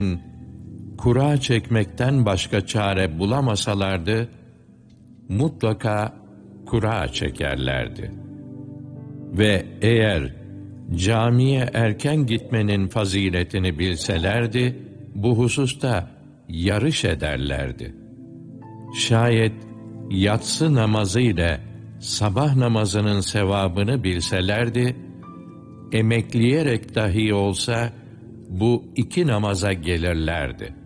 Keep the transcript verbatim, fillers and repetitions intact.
kura çekmekten başka çare bulamasalardı, mutlaka kura çekerlerdi. Ve eğer camiye erken gitmenin faziletini bilselerdi, bu hususta yarış ederlerdi. Şayet yatsı namazı ile sabah namazının sevabını bilselerdi, emekleyerek dahi olsa bu iki namaza gelirlerdi.